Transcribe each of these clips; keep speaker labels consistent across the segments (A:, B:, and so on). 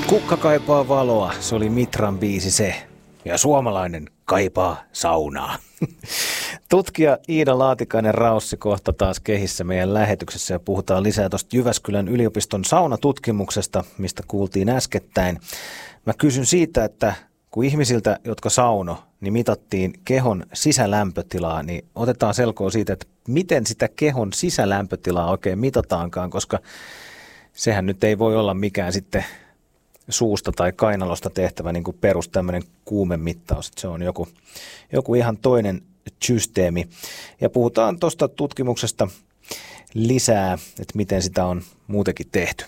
A: Kukka kaipaa valoa, se oli Mitran biisi se. Ja suomalainen kaipaa saunaa. Tutkija Iida Laatikainen-Raussi kohta taas kehissä meidän lähetyksessä ja puhutaan lisää tuosta Jyväskylän yliopiston saunatutkimuksesta, mistä kuultiin äskettäin. Mä kysyn siitä, että kun ihmisiltä, jotka sauno, niin mitattiin kehon sisälämpötilaa, niin otetaan selkoa siitä, että miten sitä kehon sisälämpötilaa oikein mitataankaan, koska sehän nyt ei voi olla mikään sitten suusta tai kainalosta tehtävä niin kuin perus tämmöinen kuumemittaus, että se on joku ihan toinen systeemi. Ja puhutaan tuosta tutkimuksesta lisää, että miten sitä on muutenkin tehty.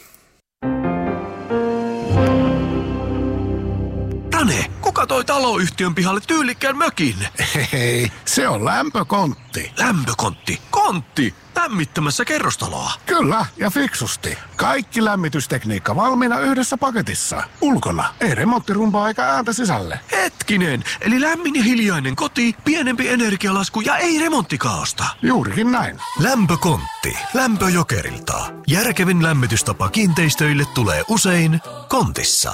B: Tane, kuka toi taloyhtiön pihalle tyylikkään mökin?
C: Hei, se on lämpökontti.
B: Lämpökontti? Kontti? Lämmittämässä kerrostaloa?
C: Kyllä, ja fiksusti. Kaikki lämmitystekniikka valmiina yhdessä paketissa. Ulkona, ei remonttirumpaa eikä ääntä sisälle.
B: Hetkinen, eli lämmin ja hiljainen koti, pienempi energialasku ja ei remonttikaaosta.
C: Juurikin näin.
B: Lämpökontti. Lämpöjokerilta. Järkevin lämmitystapa kiinteistöille tulee usein kontissa.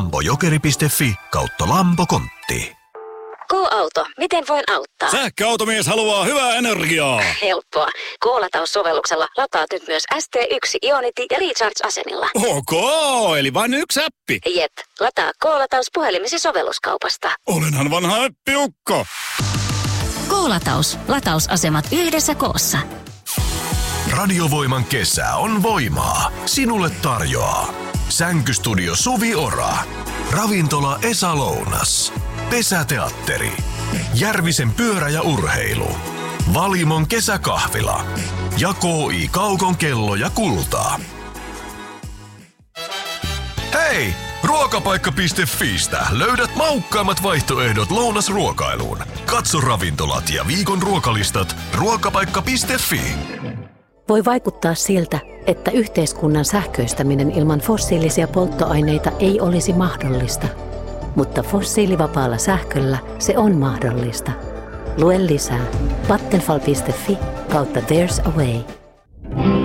B: Lambojokeri.fi/Lambokontti.
D: K-auto, miten voin auttaa?
E: Sähköautomies haluaa hyvää energiaa.
D: Helppoa. K-lataussovelluksella lataat nyt myös ST1, Ionity ja Recharge-asemilla.
E: Ok, eli vain yksi appi.
D: Jep, lataa K-lataus puhelimesi sovelluskaupasta.
E: Olenhan vanha äppiukko.
D: K-lataus. Latausasemat yhdessä koossa.
B: Radiovoiman kesä on voimaa. Sinulle tarjoaa Sänkystudio Suvi Ora, Ravintola Esa Lounas, Pesäteatteri, Järvisen pyörä ja urheilu, Valimon kesäkahvila ja KI Kaukon kello ja kultaa. Hei! Ruokapaikka.fiistä löydät maukkaammat vaihtoehdot lounasruokailuun. Katso ravintolat ja viikon ruokalistat ruokapaikka.fi.
F: Voi vaikuttaa siltä, että yhteiskunnan sähköistäminen ilman fossiilisia polttoaineita ei olisi mahdollista. Mutta fossiilivapaalla sähköllä se on mahdollista. Lue lisää Vattenfall.fi/There's a way.